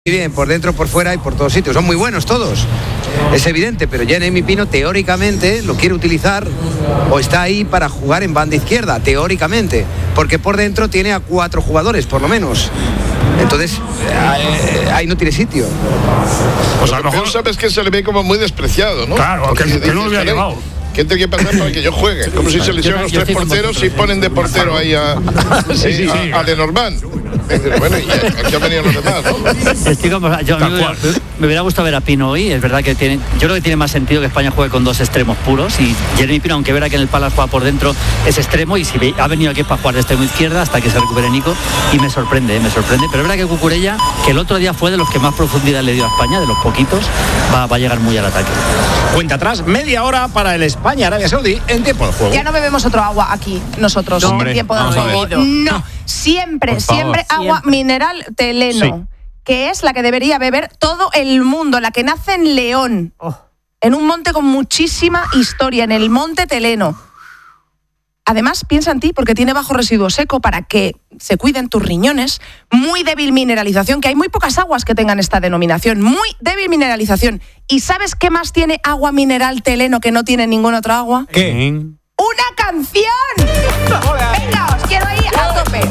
bien, por dentro, por fuera y por todos sitios. Son muy buenos todos, es evidente, pero Jeremy Pino teóricamente lo quiere utilizar o está ahí para jugar en banda izquierda, teóricamente, porque por dentro tiene a 4 jugadores, por lo menos. Entonces, ahí no tiene sitio. Pues a lo mejor sabes que se le ve como muy despreciado, ¿no? Claro, que no lo había llevado. ¿Qué tiene que pasar para que yo juegue? Como si se lesionan los 3 porteros y ponen de portero ahí a Lenormand. Bueno, y aquí han venido los demás, ¿no? Me hubiera gustado ver a Pino hoy. Es verdad que yo creo que tiene más sentido que España juegue con 2 extremos puros. Y Jeremy Pino, aunque verá que en el Palace juega por dentro, es extremo. Y si ha venido aquí para jugar de extremo izquierda hasta que se recupere Nico. Y me sorprende. Pero es verdad que Cucurella, que el otro día fue de los que más profundidad le dio a España, de los poquitos, va a llegar muy al ataque. Cuenta atrás, media hora para el España-Arabia Saudí en tiempo de juego. Ya no bebemos otro agua aquí, nosotros, en tiempo de juego. No, siempre agua mineral Teleno, sí, que es la que debería beber todo el mundo, la que nace en León, en un monte con muchísima historia, en el monte Teleno. Además, piensa en ti porque tiene bajo residuo seco para que se cuiden tus riñones, muy débil mineralización, que hay muy pocas aguas que tengan esta denominación, muy débil mineralización. ¿Y sabes qué más tiene agua mineral Teleno que no tiene ninguna otra agua? ¿Qué? ¡Una canción! Venga, os quiero ir a tope.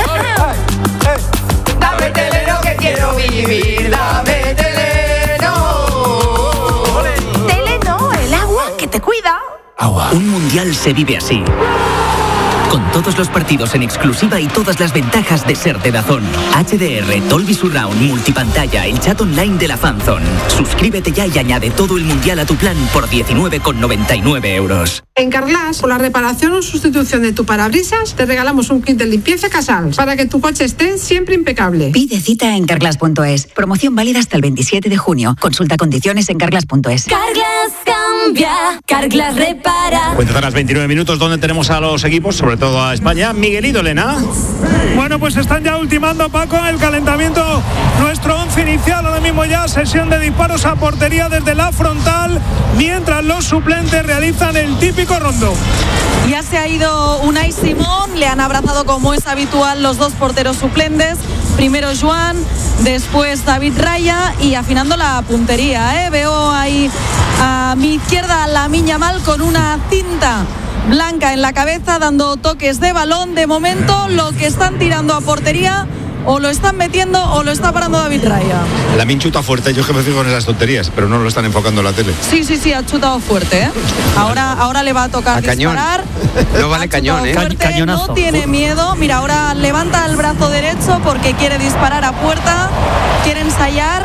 Dame Teleno que quiero vivir, dame Teleno. Teleno, el agua que te cuida. Agua. Un mundial se vive así. Con todos los partidos en exclusiva y todas las ventajas de ser de DAZN. HDR, Dolby Surround, multipantalla, el chat online de la Fanzone. Suscríbete ya y añade todo el mundial a tu plan por 19,99 €. En Carglass, por la reparación o sustitución de tu parabrisas, te regalamos un kit de limpieza Casals para que tu coche esté siempre impecable. Pide cita en Carglass.es. Promoción válida hasta el 27 de junio. Consulta condiciones en Carglass.es. Carglass cambia, Carglass repara. Cuentan las 29 minutos donde tenemos a los equipos, sobre todo a España. Miguelito, Elena. Bueno, pues están ya ultimando, Paco, el calentamiento. Nuestro 11 inicial, ahora mismo ya sesión de disparos a portería desde la frontal, mientras los suplentes realizan el típico rondo. Ya se ha ido Unai Simón, le han abrazado como es habitual los 2 porteros suplentes. Primero Joan, después David Raya y afinando la puntería. Veo ahí a mi izquierda a Lamine Yamal con una cinta blanca en la cabeza dando toques de balón. De momento lo que están tirando a portería o lo están metiendo o lo está parando David Raya. Lamine chuta fuerte, yo que me fijo en esas tonterías, pero no lo están enfocando en la tele. Sí, ha chutado fuerte. Ahora le va a tocar disparar. No vale cañón, Cañonazo. No tiene miedo. Mira, ahora levanta el brazo derecho porque quiere disparar a puerta, quiere ensayar.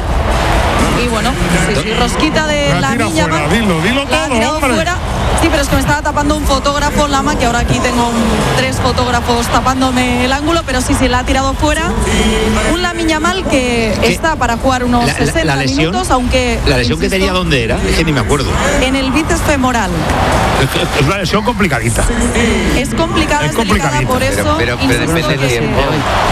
Y bueno, sí, rosquita de Lamine Yamal. Dilo todo, hombre. Fuera. Sí, pero es que me estaba tapando un fotógrafo, Lama, que ahora aquí tengo 3 fotógrafos tapándome el ángulo, pero sí, la ha tirado fuera. Un Lamine Yamal que está para jugar unos 60 minutos, aunque... ¿La lesión que tenía dónde era? Es que ni me acuerdo. En el bíceps femoral. Es una lesión complicadita. Es complicada, es delicada, por eso... Pero depende del tiempo.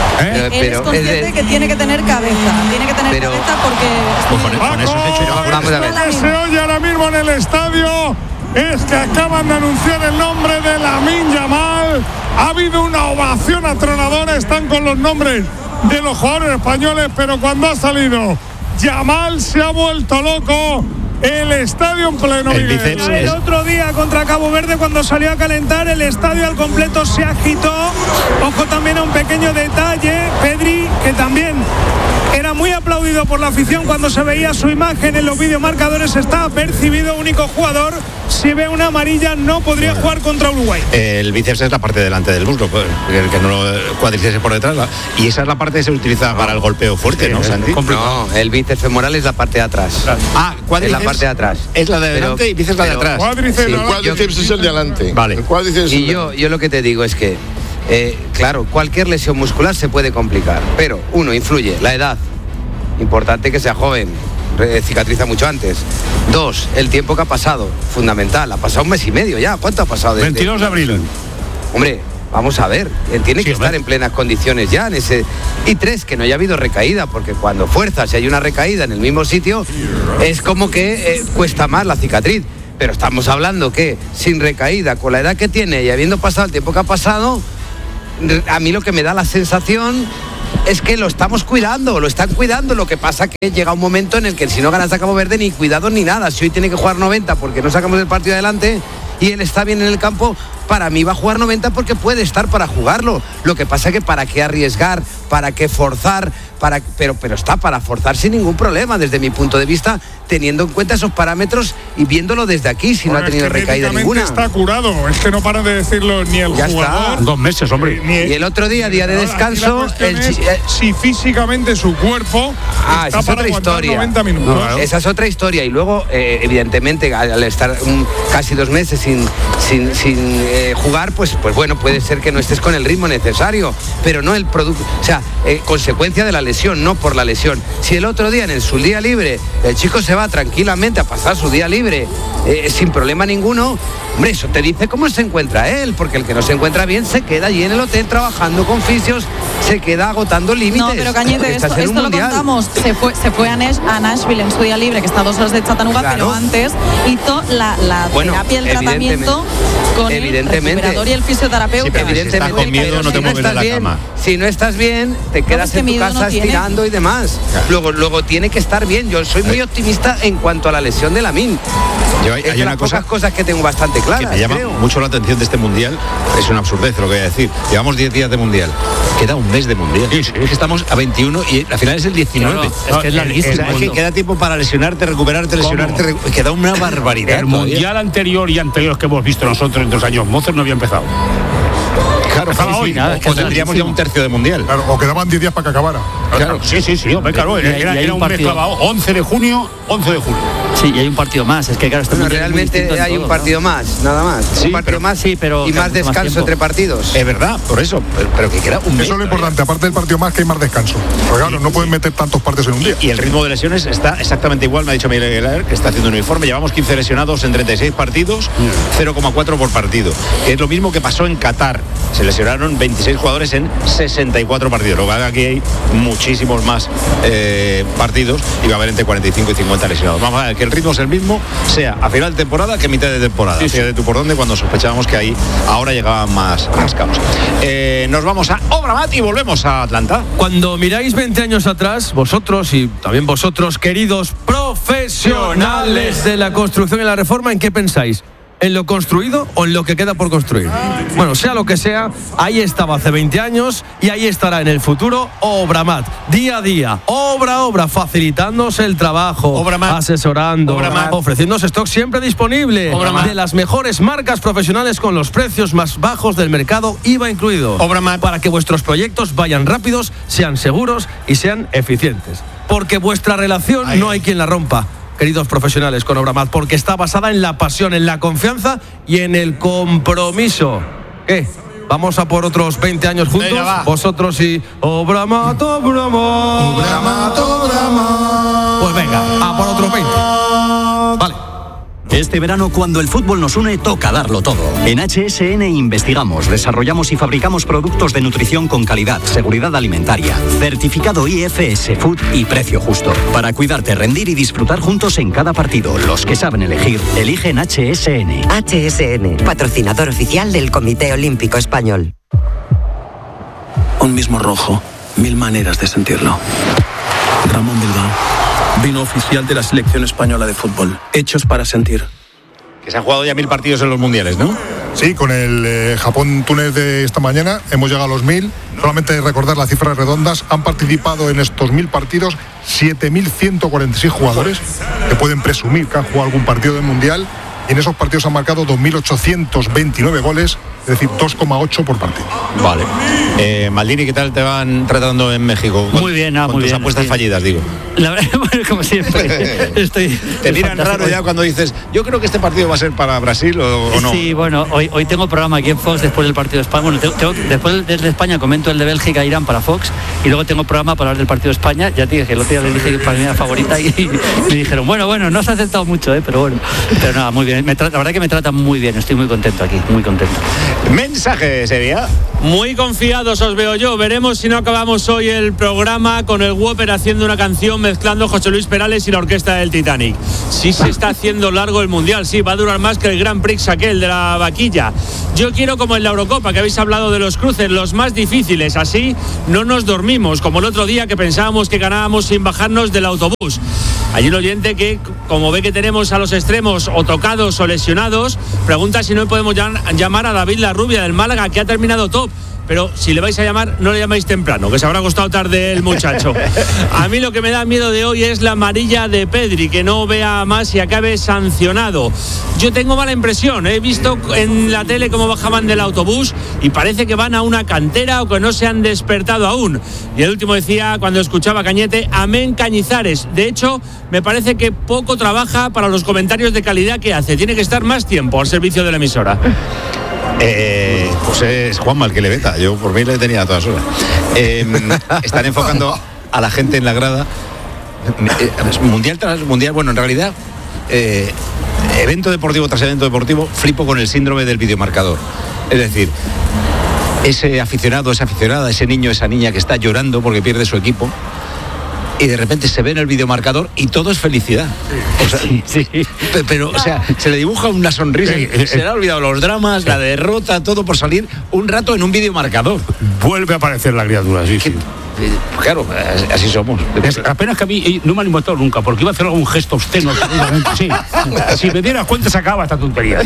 Él es consciente que tiene que tener cabeza. Cabeza porque... Vamos a ver. Lo que se oye ahora mismo en el estadio es que acaban de anunciar el nombre de Lamine Yamal. Ha habido una ovación atronadora, están con los nombres de los jugadores españoles, pero cuando ha salido Yamal se ha vuelto loco. El estadio en pleno. El otro día contra Cabo Verde, cuando salió a calentar, el estadio al completo se agitó. Ojo también a un pequeño detalle, Pedri, que también era muy aplaudido por la afición cuando se veía su imagen en los videomarcadores, está percibido, único jugador. Si ve una amarilla no podría jugar contra Uruguay. El bíceps es la parte delante del muslo, el que no lo cuádriceps por detrás, y esa es la parte que se utiliza para el golpeo fuerte, ¿no, Santi? No, el bíceps femoral es la parte de atrás. Cuádriceps es la parte de atrás. Es la de delante y bíceps la de atrás. Cuádriceps es el de adelante. Vale. Y yo lo que te digo es que, claro, cualquier lesión muscular se puede complicar, pero uno, influye la edad. Importante que sea joven, cicatriza mucho antes. 2, el tiempo que ha pasado, fundamental. Ha pasado 1 mes y medio ya. ¿Cuánto ha pasado? 22 de abril. Hombre, vamos a ver, tiene que estar en plenas condiciones ya en ese. Y 3, que no haya habido recaída, porque cuando fuerzas y hay una recaída en el mismo sitio, es como que cuesta más la cicatriz. Pero estamos hablando que sin recaída, con la edad que tiene y habiendo pasado el tiempo que ha pasado, a mí lo que me da la sensación es que lo estamos cuidando, lo están cuidando. Lo que pasa que llega un momento en el que si no ganas a Cabo Verde, ni cuidado ni nada. Si hoy tiene que jugar 90 porque no sacamos el partido adelante y él está bien en el campo, para mí va a jugar 90 porque puede estar para jugarlo. Lo que pasa que para qué arriesgar, para qué forzar, pero está para forzar sin ningún problema, desde mi punto de vista, teniendo en cuenta esos parámetros y viéndolo desde aquí, si no ha tenido recaída ninguna. Está curado, es que no paran de decirlo ni el jugador. Está. 2 meses, hombre. Y el otro día de descanso, si físicamente su cuerpo está esa para es otra historia. 90 minutos. No, esa es otra historia. Y luego, evidentemente, al estar casi 2 meses sin jugar, pues bueno, puede ser que no estés con el ritmo necesario, pero no el producto, o sea, consecuencia de la lesión, no por la lesión. Si el otro día en su día libre el chico se va tranquilamente a pasar su día libre sin problema ninguno, hombre, eso te dice cómo se encuentra él, porque el que no se encuentra bien se queda allí en el hotel trabajando con fisios, se queda agotando límites. No, pero Cañete, esto lo contamos. Se fue a Nashville en su día libre, que está a 2 horas de Chattanooga, claro. Pero antes hizo la terapia y el tratamiento con el recuperador y el fisioterapeuta. Sí, pero evidentemente, si estás con miedo no te mueves de la cama. Si no estás bien, te quedas en tu casa estirando y demás. Claro. Luego tiene que estar bien. Yo soy muy optimista en cuanto a la lesión de Lamine. Hay una las pocas cosas que tengo bastante claras. Que me llama mucho la atención de este mundial. Es una absurdez lo que voy a decir. Llevamos 10 días de mundial. Queda un mes de mundial. Sí. Es que estamos a 21 y la final es el 19. No, es que es larguísimo. Es que queda tiempo para lesionarte, recuperarte, lesionarte. Queda una barbaridad. El mundial anterior y anteriores que hemos visto nosotros en 2 años mozos no había empezado. Claro, hoy. O tendríamos ya un tercio de mundial. Claro, o quedaban 10 días para que acabara. Claro, sí, hombre, claro. Era un mes clavado. 11 de junio. Sí, y hay un partido más. Es que claro, realmente hay un partido más, nada más. Sí, un partido más pero y más descanso entre partidos. Es verdad, por eso. Pero que queda un mes. Eso es lo importante, aparte del partido más, que hay más descanso. Porque claro, no pueden meter tantos partidos en un día. Y el ritmo de lesiones está exactamente igual, me ha dicho Miguel Aguilar, que está haciendo un informe. Llevamos 15 lesionados en 36 partidos, 0,4 por partido. Que es lo mismo que pasó en Qatar. Se lesionaron 26 jugadores en 64 partidos. Luego aquí hay muchísimos más partidos y va a haber entre 45 y 50 lesionados. Vamos a ver que el ritmo es el mismo, sea a final de temporada que a mitad de temporada. Fíjate tú por dónde, cuando sospechábamos que ahí ahora llegaban más caos. Nos vamos a Obramat y volvemos a Atlanta. Cuando miráis 20 años atrás, vosotros y también vosotros, queridos profesionales de la construcción y la reforma, ¿en qué pensáis? ¿En lo construido o en lo que queda por construir? Bueno, sea lo que sea, ahí estaba hace 20 años y ahí estará en el futuro Obramat. Día a día, obra a obra, facilitándose el trabajo, Obramat, asesorando, Obramat, ofreciéndose stock siempre disponible, Obramat, de las mejores marcas profesionales con los precios más bajos del mercado, IVA incluido, Obramat, para que vuestros proyectos vayan rápidos, sean seguros y sean eficientes. Porque vuestra relación no hay quien la rompa, queridos profesionales, con Obramat, porque está basada en la pasión, en la confianza y en el compromiso. ¿Qué? ¿Vamos a por otros 20 años juntos? Venga, vosotros y Obramat, Obramat. Obramat, Obramat. Pues venga, a por otros 20. Vale. Este verano, cuando el fútbol nos une, toca darlo todo. En HSN investigamos, desarrollamos y fabricamos productos de nutrición con calidad, seguridad alimentaria, certificado IFS Food y precio justo. Para cuidarte, rendir y disfrutar juntos en cada partido. Los que saben elegir, eligen HSN. HSN, patrocinador oficial del Comité Olímpico Español. Un mismo rojo, 1000 maneras de sentirlo. Ramón Bilbao. Vino oficial de la selección española de fútbol. Hechos para sentir. Que se han jugado ya 1000 partidos en los mundiales, ¿no? Sí, con el Japón-Túnez de esta mañana hemos llegado a los 1000. Solamente recordar las cifras redondas. Han participado en estos 1000 partidos 7.146 jugadores que pueden presumir que han jugado algún partido del mundial. Y en esos partidos han marcado 2.829 goles, es decir, 2,8 por partido. Vale. Maldini, ¿qué tal te van tratando en México? Muy bien, con muy tus bien. Apuestas fallidas, digo. La verdad, bueno, como siempre. Te miran raro ya cuando dices, yo creo que este partido va a ser para Brasil o no. Sí, bueno, hoy tengo programa aquí en Fox después del partido de España. Bueno, después de España comento el de Bélgica e Irán para Fox y luego tengo programa para hablar del partido de España. Ya te dije, el otro día les dije que para mí era favorita y me dijeron, bueno, no se ha aceptado mucho, pero bueno. Pero nada, muy bien. La verdad que me tratan muy bien, estoy muy contento aquí, muy contento. Mensaje, Sevilla. Muy confiados os veo yo. Veremos si no acabamos hoy el programa con el Whopper haciendo una canción mezclando José Luis Perales y la orquesta del Titanic. Sí se está haciendo largo el Mundial, sí, va a durar más que el Grand Prix aquel de la vaquilla. Yo quiero como en la Eurocopa, que habéis hablado de los cruces, los más difíciles, así no nos dormimos, como el otro día que pensábamos que ganábamos sin bajarnos del autobús. Hay un oyente que, como ve que tenemos a los extremos o tocados o lesionados, pregunta si no podemos llamar a David Larrubia del Málaga, que ha terminado top. Pero si le vais a llamar, no le llamáis temprano, que se habrá acostado tarde el muchacho. A mí lo que me da miedo de hoy es la amarilla de Pedri, que no vea más y acabe sancionado. Yo tengo mala impresión, he visto en la tele cómo bajaban del autobús y parece que van a una cantera o que no se han despertado aún. Y el último decía, cuando escuchaba a Cañete, amén Cañizares. De hecho, me parece que poco trabaja para los comentarios de calidad que hace. Tiene que estar más tiempo al servicio de la emisora. Pues es Juanma el que le veta. Yo por mí le tenía a todas horas. Están enfocando a la gente en la grada. Mundial tras mundial. Bueno, en realidad, evento deportivo tras evento deportivo, flipo con el síndrome del videomarcador. Es decir, ese aficionado, esa aficionada, ese niño, esa niña que está llorando porque pierde su equipo, y de repente se ve en el videomarcador y todo es felicidad. O sea, sí. Pero, o sea, se le dibuja una sonrisa. Se le ha olvidado los dramas, la derrota, todo por salir un rato en un videomarcador. Vuelve a aparecer la criatura, sí. Claro, así somos. Apenas que a mí no me ha alimentado nunca, porque iba a hacer algún gesto obsceno. Sí. Si me dieras cuenta, se acaba esta tontería.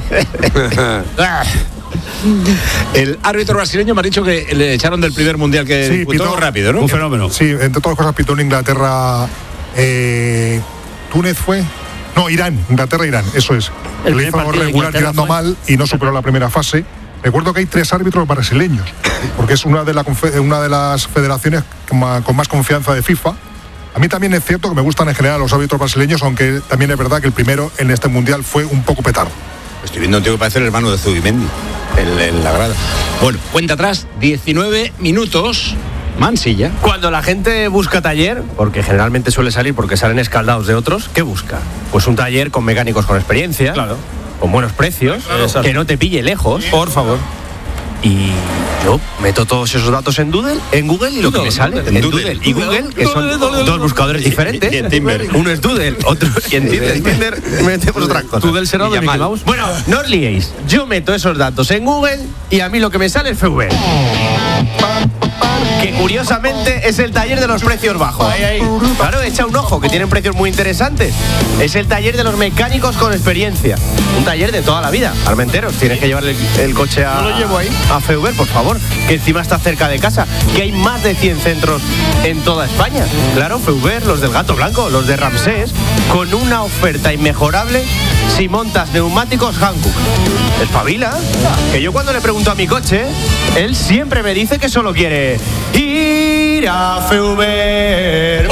El árbitro brasileño me ha dicho que le echaron del primer mundial que disputó pitó rápido, ¿no? Un fenómeno. Sí, entre todas las cosas pitó en Inglaterra. ¿Túnez fue? No, Irán. Inglaterra-Irán, eso es. Le hizo algo regular tirando mal y no superó la primera fase. Recuerdo que hay 3 árbitros brasileños, porque es una de las federaciones con más confianza de FIFA. A mí también es cierto que me gustan en general los árbitros brasileños, aunque también es verdad que el primero en este mundial fue un poco petardo. Estoy viendo un tío que parece el hermano de Zubimendi en la grada. Bueno, cuenta atrás, 19 minutos. Mansilla. Cuando la gente busca taller, porque generalmente suele salir porque salen escaldados de otros, ¿qué busca? Pues un taller con mecánicos con experiencia, claro, con buenos precios, que no te pille lejos, por favor. Y yo meto todos esos datos en Google y lo que me sale en Doodle y Google, que son dos buscadores diferentes. Y en Tinder. Uno es Doodle, otro y en Tinder metemos otra cosa. Doodle será de Mickey Mouse. Bueno, no os liéis. Yo meto esos datos en Google y a mí lo que me sale es FV. Que curiosamente es el taller de los precios bajos. Claro, echa un ojo, que tienen precios muy interesantes. Es el taller de los mecánicos con experiencia. Un taller de toda la vida. Armenteros, tienes que llevarle el coche a... No lo llevo ahí. A FV, por favor, que encima está cerca de casa, que hay más de 100 centros en toda España. Claro, FV, los del Gato Blanco, los de Ramsés, con una oferta inmejorable si montas neumáticos Hankook. Espabila, que yo cuando le pregunto a mi coche, él siempre me dice que solo quiere ir a FV.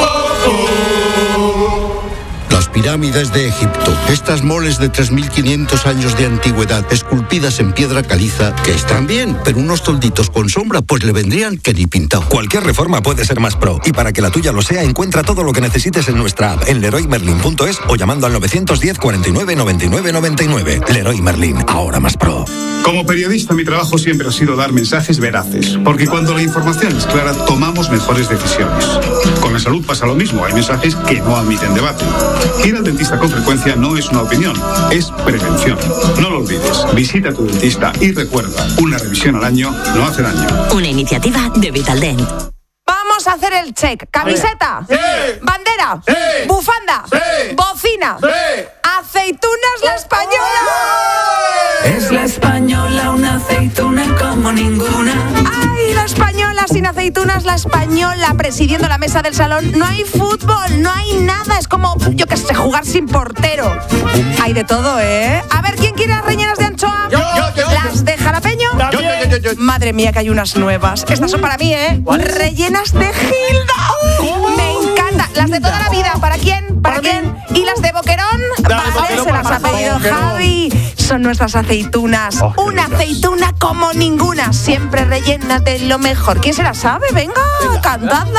Las pirámides de Egipto, estas moles de 3.500 años de antigüedad, esculpidas en piedra caliza, que están bien, pero unos tolditos con sombra pues le vendrían que ni pintado. Cualquier reforma puede ser más pro, y para que la tuya lo sea, encuentra todo lo que necesites en nuestra app, en leroymerlin.es o llamando al 910 49 99 99. Leroy Merlin, ahora más pro. Como periodista, mi trabajo siempre ha sido dar mensajes veraces, porque cuando la información es clara, tomamos mejores decisiones. Con la salud pasa lo mismo, hay mensajes que no admiten debate. Ir al dentista con frecuencia no es una opinión, es prevención. No lo olvides, visita a tu dentista y recuerda, una revisión al año no hace daño. Una iniciativa de Vitaldent. Vamos a hacer el check. Camiseta, sí. Bandera, sí. Bufanda, sí. Bocina, sí. Aceitunas la Española. Es la Española, una aceituna como ninguna. ¡Ay, la Española! Sin aceitunas, la Española presidiendo la mesa del salón. No hay fútbol, no hay nada. Es como, yo qué sé, jugar sin portero. Hay de todo, ¿eh? A ver, ¿quién quiere las rellenas de anchoa? Yo. ¿Las de jalapeño? Yo. Madre mía, que hay unas nuevas. Estas son para mí, ¿eh? Rellenas de Gilda. ¿Cómo? Me encanta. Las de toda la vida. ¿Para quién? ¿Para quién? ¿Y las de Boquerón? Vale, se las ha pedido Javi. Son nuestras aceitunas. Una aceituna como ninguna. Siempre rellenas de lo mejor. ¿Quién se la sabe? Venga, cantadla.